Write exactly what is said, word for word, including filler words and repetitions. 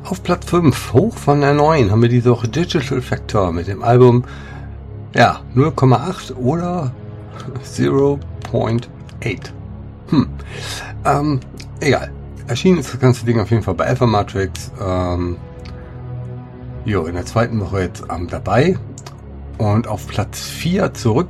Auf Platz fünf, hoch von der neun, haben wir diese Woche Digital Factor mit dem Album ja, null Komma acht oder null Komma acht. Hm. Ähm, egal. Erschienen ist das ganze Ding auf jeden Fall bei Alpha Matrix. Ähm, jo, in der zweiten Woche jetzt ähm, dabei. Und auf Platz vier zurück